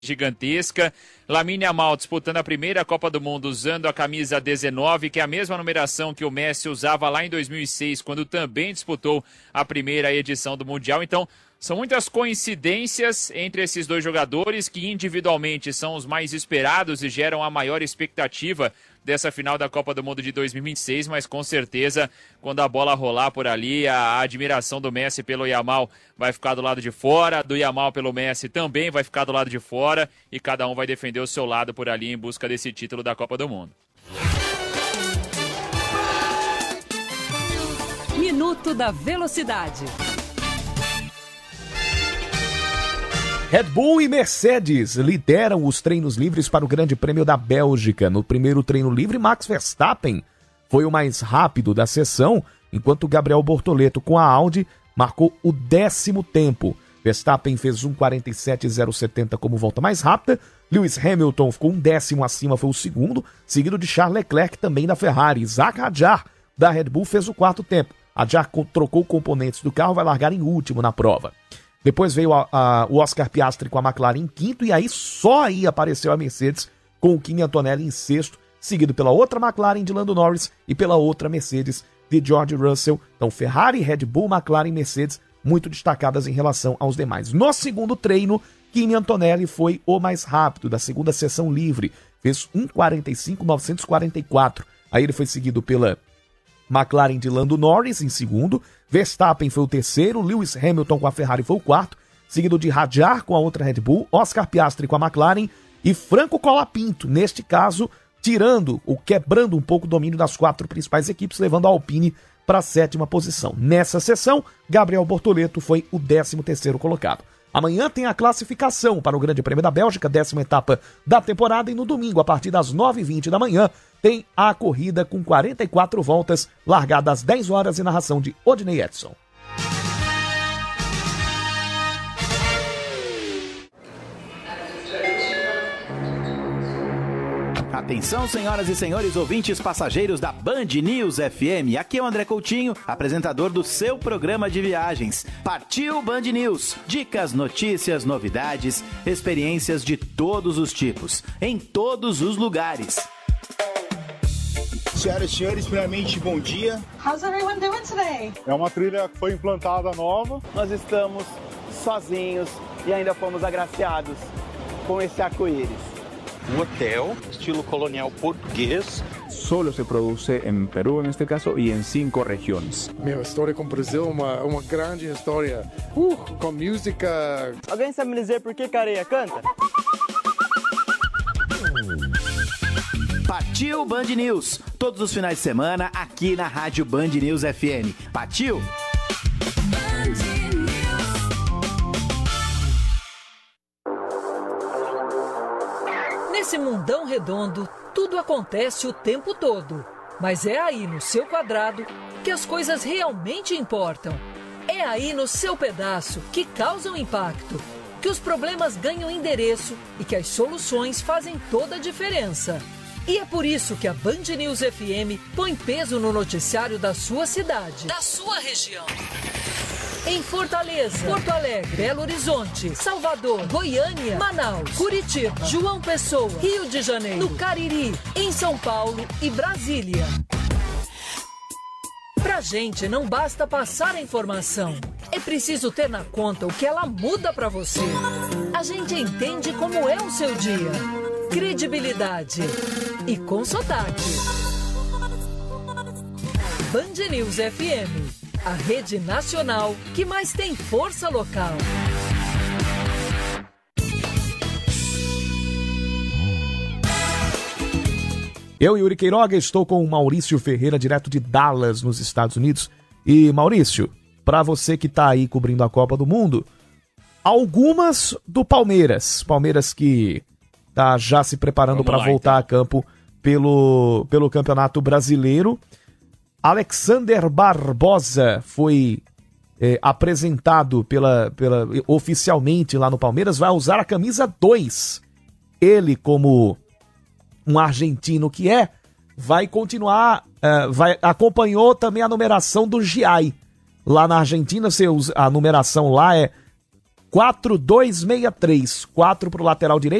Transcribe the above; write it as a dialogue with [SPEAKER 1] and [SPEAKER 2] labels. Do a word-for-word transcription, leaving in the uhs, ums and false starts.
[SPEAKER 1] gigantesca. Lamine Yamal disputando a primeira Copa do Mundo usando a camisa dezenove, que é a mesma numeração que o Messi usava lá em dois mil e seis, quando também disputou a primeira edição do Mundial. Então, são muitas coincidências entre esses dois jogadores que individualmente são os mais esperados e geram a maior expectativa dessa final da Copa do Mundo de dois mil e vinte e seis, mas com certeza, quando a bola rolar por ali, a admiração do Messi pelo Yamal vai ficar do lado de fora, do Yamal pelo Messi também vai ficar do lado de fora, e cada um vai defender o seu lado por ali em busca desse título da Copa do Mundo.
[SPEAKER 2] Minuto da Velocidade.
[SPEAKER 3] Red Bull e Mercedes lideram os treinos livres para o Grande Prêmio da Bélgica. No primeiro treino livre, Max Verstappen foi o mais rápido da sessão, enquanto Gabriel Bortoleto, com a Audi, marcou o décimo tempo. Verstappen fez um quarenta e sete zero setenta como volta mais rápida. Lewis Hamilton ficou um décimo acima, foi o segundo, seguido de Charles Leclerc, também da Ferrari. Zac Hadjar, da Red Bull, fez o quarto tempo. Hadjar trocou componentes do carro, vai largar em último na prova. Depois veio a, a, o Oscar Piastri com a McLaren em quinto, e aí só aí apareceu a Mercedes com o Kimi Antonelli em sexto, seguido pela outra McLaren de Lando Norris e pela outra Mercedes de George Russell. Então Ferrari, Red Bull, McLaren e Mercedes muito destacadas em relação aos demais. No segundo treino, Kimi Antonelli foi o mais rápido da segunda sessão livre, fez um quarenta e cinco novecentos e quarenta e quatro. Aí ele foi seguido pela McLaren de Lando Norris em segundo, Verstappen foi o terceiro, Lewis Hamilton com a Ferrari foi o quarto, seguido de Hadjar com a outra Red Bull, Oscar Piastri com a McLaren e Franco Colapinto, neste caso, tirando ou quebrando um pouco o domínio das quatro principais equipes, levando a Alpine para a sétima posição. Nessa sessão, Gabriel Bortoleto foi o décimo terceiro colocado. Amanhã tem a classificação para o Grande Prêmio da Bélgica, décima etapa da temporada, e no domingo, a partir das nove e vinte da manhã, tem a corrida com quarenta e quatro voltas, largada às dez horas e narração de Odinei Edson.
[SPEAKER 4] Atenção, senhoras e senhores ouvintes passageiros da Band News F M. Aqui é o André Coutinho, apresentador do seu programa de viagens. Partiu Band News. Dicas, notícias, novidades, experiências de todos os tipos, em todos os lugares.
[SPEAKER 5] Senhoras e senhores, primeiramente, bom dia.
[SPEAKER 6] How's everyone doing today?
[SPEAKER 7] É uma trilha que foi implantada nova.
[SPEAKER 8] Nós estamos sozinhos e ainda fomos agraciados com esse arco-íris.
[SPEAKER 9] Um hotel, estilo colonial português.
[SPEAKER 10] Solo se produce em Peru, neste caso, e em cinco regiões.
[SPEAKER 11] Meu, história com o Brasil é uma, uma grande história. Uh, com música.
[SPEAKER 8] Alguém sabe me dizer por que Careia canta?
[SPEAKER 4] Partiu Band News. Todos os finais de semana, aqui na Rádio Band News F M. Partiu?
[SPEAKER 2] Nesse mundão redondo, tudo acontece o tempo todo. Mas é aí no seu quadrado que as coisas realmente importam. É aí no seu pedaço que causam impacto, que os problemas ganham endereço e que as soluções fazem toda a diferença. E é por isso que a Band News F M põe peso no noticiário da sua cidade, da sua região. Em Fortaleza, Porto Alegre, Belo Horizonte, Salvador, Goiânia, Manaus, Curitiba, João Pessoa, Rio de Janeiro, no Cariri, em São Paulo e Brasília. Pra gente não basta passar a informação, é preciso ter na conta o que ela muda pra você. A gente entende como é o seu dia. Credibilidade e com sotaque. Band News F M, a rede nacional que mais tem força local.
[SPEAKER 3] Eu, Yuri Queiroga, estou com o Maurício Ferreira, direto de Dallas, nos Estados Unidos. E, Maurício, para você que está aí cobrindo a Copa do Mundo, algumas do Palmeiras. Palmeiras que está já se preparando para voltar então a campo pelo, pelo Campeonato Brasileiro. Alexander Barbosa foi é, apresentado pela, pela, oficialmente lá no Palmeiras, vai usar a camisa dois. Ele, como um argentino que é, vai continuar, uh, vai, acompanhou também a numeração do Giai. Lá na Argentina, a numeração lá é quatro dois seis três. quatro para o lateral direito.